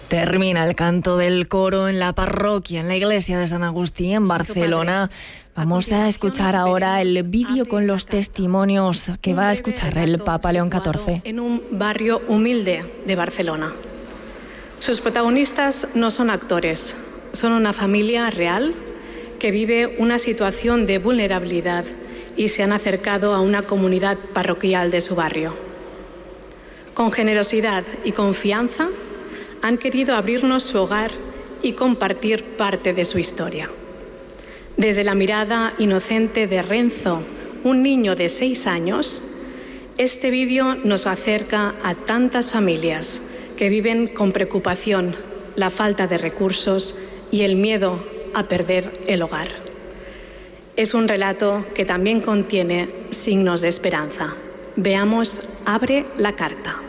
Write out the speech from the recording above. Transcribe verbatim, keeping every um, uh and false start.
Termina el canto del coro en la parroquia, en la iglesia de San Agustín, en Barcelona. Vamos a escuchar ahora el vídeo con los testimonios que va a escuchar el Papa León catorce. En un barrio humilde de Barcelona. Sus protagonistas no son actores, son una familia real que vive una situación de vulnerabilidad y se han acercado a una comunidad parroquial de su barrio. Con generosidad y confianza han querido abrirnos su hogar y compartir parte de su historia. Desde la mirada inocente de Renzo, un niño de seis años, este vídeo nos acerca a tantas familias que viven con preocupación la falta de recursos y el miedo a perder el hogar. Es un relato que también contiene signos de esperanza. Veamos, abre la carta.